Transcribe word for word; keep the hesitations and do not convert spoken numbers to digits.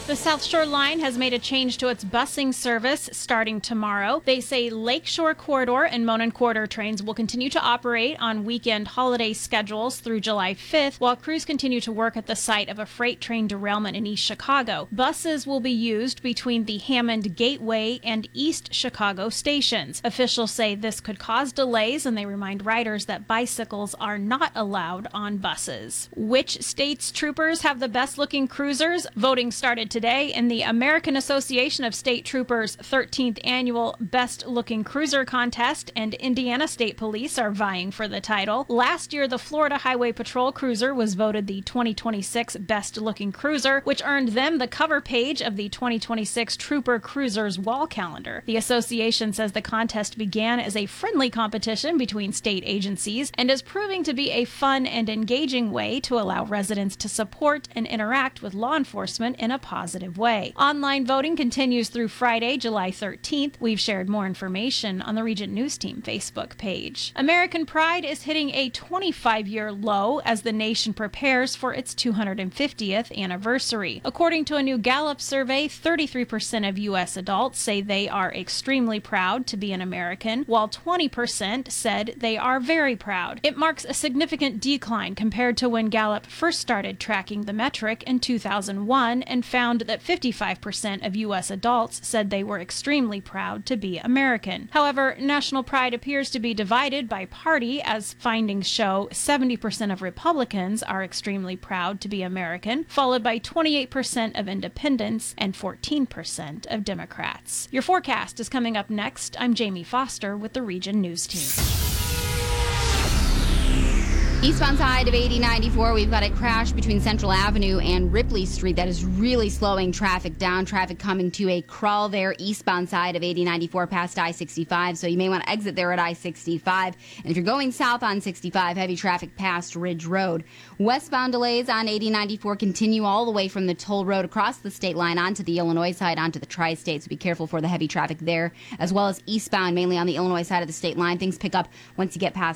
The South Shore Line has made a change to its busing service starting tomorrow. They say Lakeshore Corridor and Monon Corridor trains will continue to operate on weekend holiday schedules through July fifth, while crews continue to work at the site of a freight train derailment in East Chicago. Buses will be used between the Hammond Gateway and East Chicago stations. Officials say this could cause delays, and they remind riders that bicycles are not allowed on buses. Which state's troopers have the best-looking cruisers? Voting started today in the American Association of State Troopers' thirteenth annual Best Looking Cruiser contest, and Indiana State Police are vying for the title. Last year, the Florida Highway Patrol Cruiser was voted the twenty twenty-six Best Looking Cruiser, which earned them the cover page of the twenty twenty-six Trooper Cruisers wall calendar. The association says the contest began as a friendly competition between state agencies and is proving to be a fun and engaging way to allow residents to support and interact with law enforcement in a positive way. Online voting continues through Friday, July thirteenth. We've shared more information on the Regent News Team Facebook page. American Pride is hitting a twenty-five-year low as the nation prepares for its two hundred fiftieth anniversary. According to a new Gallup survey, thirty-three percent of U S adults say they are extremely proud to be an American, while twenty percent said they are very proud. It marks a significant decline compared to when Gallup first started tracking the metric in two thousand one and found that fifty-five percent of U S adults said they were extremely proud to be American. However, national pride appears to be divided by party, as findings show seventy percent of Republicans are extremely proud to be American, followed by twenty-eight percent of independents and fourteen percent of Democrats. Your forecast is coming up next. I'm Jamie Foster with the Region News Team. Eastbound side of eighty ninety-four, we've got a crash between Central Avenue and Ripley Street that is really slowing traffic down. Traffic coming to a crawl there, eastbound side of eighty ninety-four past I sixty-five, so you may want to exit there at I sixty-five. And if you're going south on sixty-five, heavy traffic past Ridge Road. Westbound delays on eighty ninety-four continue all the way from the toll road across the state line onto the Illinois side, onto the tri-state, so be careful for the heavy traffic there, as well as eastbound, mainly on the Illinois side of the state line. Things pick up once you get past